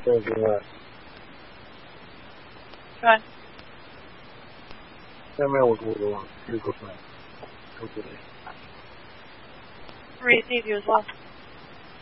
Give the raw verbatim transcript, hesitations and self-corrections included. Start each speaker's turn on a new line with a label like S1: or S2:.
S1: Anything left?
S2: Try.
S1: That man was a little long. Here goes mine. Go today.
S2: Receive you as well.